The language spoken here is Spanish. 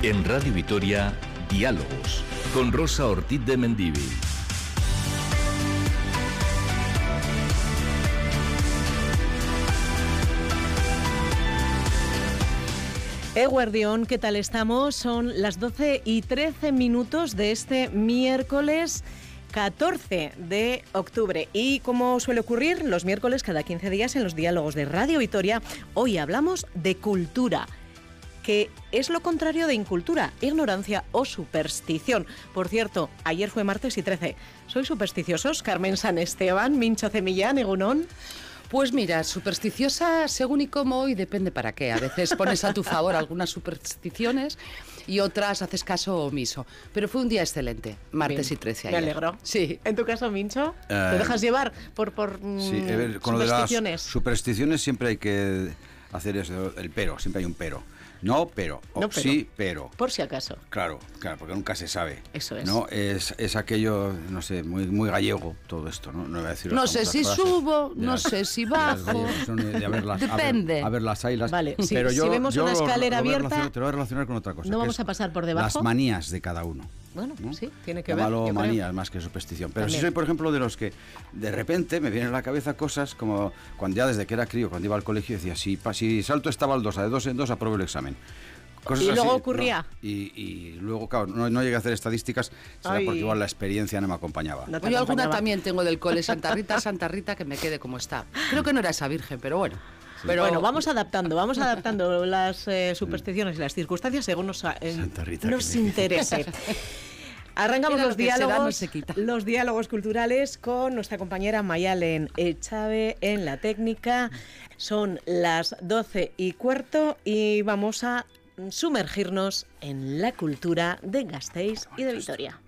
En Radio Vitoria, Diálogos, con Rosa Ortiz de Mendívil. Eguerdión, ¿qué tal estamos? Son las 12:13 de este miércoles 14 de octubre. Y como suele ocurrir los miércoles cada 15 días en los diálogos de Radio Vitoria, hoy hablamos de cultura, que es lo contrario de incultura, ignorancia o superstición. Por cierto, ayer fue martes y 13. ¿Sois supersticiosos? Carmen San Esteban, Mincho Cemillán, Egunon. Pues mira, supersticiosa según y cómo y depende para qué. A veces pones a tu favor algunas supersticiones y otras haces caso omiso. Pero fue un día excelente, martes y 13 ayer. Me alegro. Sí. ¿En tu caso, Mincho? ¿Te dejas llevar por sí, con supersticiones? lo de las supersticiones siempre hay que hacer eso, el pero, siempre hay un pero. No, pero. No, pero. Sí, pero. Por si acaso. Claro, porque nunca se sabe. Eso es. ¿No? Es aquello, no sé, muy gallego todo esto, ¿no? No voy a decir no sé si subo, no sé si bajo. Depende. A ver las ailas. Vale, sí, pero si vemos una escalera abierta, te lo voy a relacionar con otra cosa. No vamos a pasar por debajo. Las manías de cada uno. Bueno, ¿no? Sí, tiene que ver. Llámalo manías más que superstición. Pero También. si soy, por ejemplo, de los que de repente me vienen a la cabeza cosas como cuando ya desde que era crío, cuando iba al colegio, decía, si salto esta baldosa de 2 en 2, apruebo el examen. Cosas y luego así, ocurría. ¿no? Y luego, claro, no llegué a hacer estadísticas, será porque igual la experiencia no me acompañaba. No te Yo alguna acompañaba. también tengo del cole, Santa Rita, que me quede como está. Creo que no era esa virgen, pero bueno. Sí. Pero bueno, vamos adaptando las supersticiones y las circunstancias según nos interese. Arrancamos los diálogos culturales con nuestra compañera Mayalen Echave en la técnica. Son las 12:15 y vamos a sumergirnos en la cultura de Gasteiz y de Vitoria.